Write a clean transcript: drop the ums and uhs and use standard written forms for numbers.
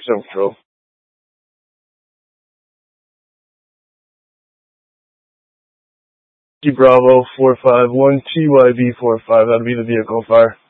Central. Bravo 451 TYB 45. That'll be the vehicle fire.